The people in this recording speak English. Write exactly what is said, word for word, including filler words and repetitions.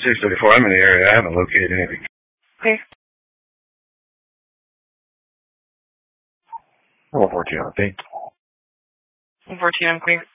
six thirty-four. I'm in the area. I haven't located anything. Okay. one fourteen on thing. one fourteen on Queen.